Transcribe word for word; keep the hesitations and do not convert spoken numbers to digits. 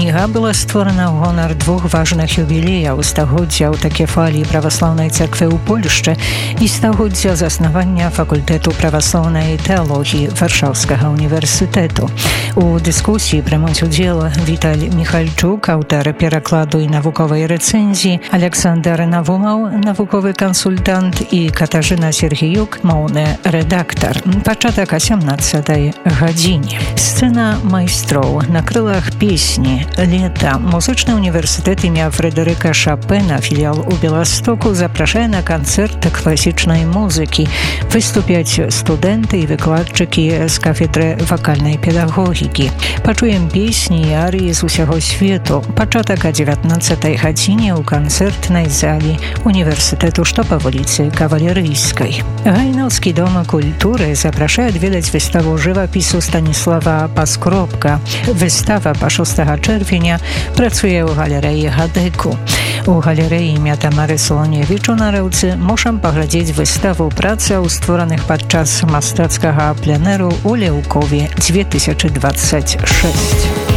Кніга была створана ў гонар двух важных юбілеяў: стагоддзя аўтакефаліі праваслаўнай царквы ў Польшчы і стагоддзя заснавання факультэту праваслаўнай тэалогіі Варшаўскага універсітэту. У дыскусіі прымуць удзел Віталь Міхальчук, аўтар перакладу і навуковай рэцэнзіі, Александр Навумаў, навуковы кансультант, і Катажына Сергіюк, моўны рэдактар. Пачатак о сямнаццатай гадзіне. Сцэна майстроў. На крылах песні «Лета» музычны універсітэт імя Фрэдэрыка Шапена, філіал у Беластоку, запрашае на канцэрт класічнай музыкі. Выступяць студэнты і выкладчыкі з кафедры вакальнай педагогікі. Пачуем песні і арыі з усяго свету. Пачатак о дзевятнаццатай гадзіне ў канцэртнай залі універсітэту, што па вуліцы Кавалерыйскай. Гайнаўскі дом культуры запрашае адведаць выставу жывапісу Станіслава Паскропка. Выстава па шостага чэрвеня працуе ў галерэі Гадэку. У галерэі імя Тамары Соланевіч у Нарыўцы можам паглядзець выставу працаў, створаных падчас мастацкага пленэру ў Ляўкове две тысячы дваццаць шэсць.